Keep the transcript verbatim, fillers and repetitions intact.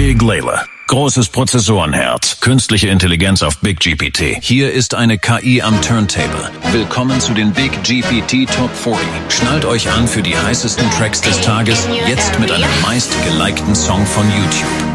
Big Layla. Großes Prozessorenherz. Künstliche Intelligenz auf Big G P T. Hier ist eine K I am Turntable. Willkommen zu den Big G P T Top vierzig. Schnallt euch an für die heißesten Tracks des Tages. Jetzt mit einem meist gelikten Song von YouTube.